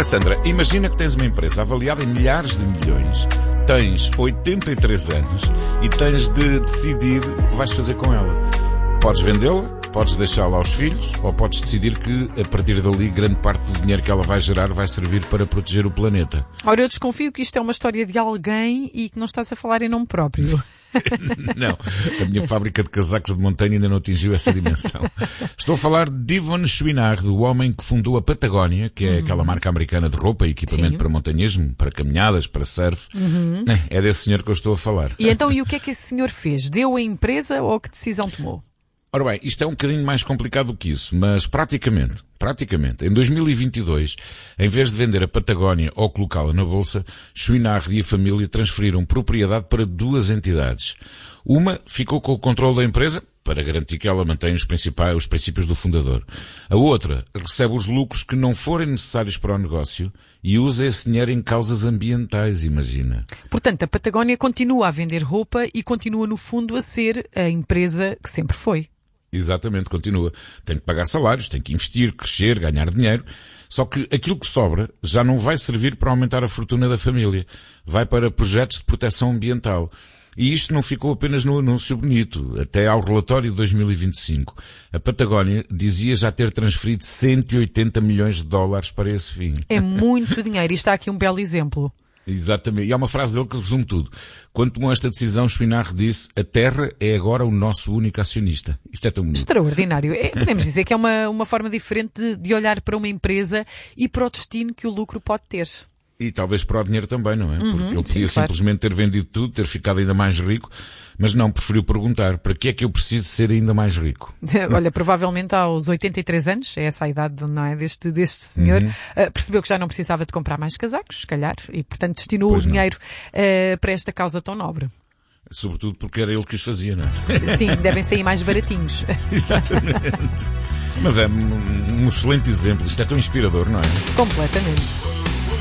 Olha, Sandra, imagina que tens uma empresa avaliada em milhares de milhões, tens 83 anos e tens de decidir o que vais fazer com ela. Podes vendê-la, podes deixá-la aos filhos, ou podes decidir que, a partir dali, grande parte do dinheiro que ela vai gerar vai servir para proteger o planeta. Ora, eu desconfio que isto é uma história de alguém e que não estás a falar em nome próprio. Não, a minha fábrica de casacos de montanha ainda não atingiu essa dimensão. Estou a falar de Yvon Chouinard, o homem que fundou a Patagónia, que é aquela marca americana de roupa e equipamento para montanhismo, para caminhadas, para surf. É desse senhor que eu estou a falar. E então, e o que é que esse senhor fez? Deu a empresa ou que decisão tomou? Ora bem, isto é um bocadinho mais complicado do que isso, mas praticamente, em 2022, em vez de vender a Patagónia ou colocá-la na bolsa, Chouinard e a família transferiram propriedade para duas entidades. Uma ficou com o controle da empresa, para garantir que ela mantém os princípios do fundador. A outra recebe os lucros que não forem necessários para o negócio e usa esse dinheiro em causas ambientais, imagina. Portanto, a Patagónia continua a vender roupa e continua, no fundo, a ser a empresa que sempre foi. Exatamente, continua. Tem que pagar salários, tem que investir, crescer, ganhar dinheiro. Só que aquilo que sobra já não vai servir para aumentar a fortuna da família. Vai para projetos de proteção ambiental. E isto não ficou apenas no anúncio bonito. Até ao relatório de 2025, a Patagónia dizia já ter transferido 180 milhões de dólares para esse fim. É muito dinheiro e está aqui um belo exemplo. Exatamente. E há uma frase dele que resume tudo. Quando tomou esta decisão, Chouinard disse: a Terra é agora o nosso único acionista. Isto é tão bonito. Extraordinário. Podemos dizer que é uma forma diferente de olhar para uma empresa e para o destino que o lucro pode ter. E talvez para o dinheiro também, não é? Porque ele podia claro. simplesmente ter vendido tudo, ter ficado ainda mais rico, mas não, preferiu perguntar: para que é que eu preciso ser ainda mais rico? Olha, provavelmente aos 83 anos, é essa a idade, não é, deste senhor, percebeu que já não precisava de comprar mais casacos, se calhar, e portanto destinou o dinheiro para esta causa tão nobre. Sobretudo porque era ele que os fazia, não é? Sim, devem sair mais baratinhos. Exatamente. Mas é um excelente exemplo, isto é tão inspirador, não é? Completamente.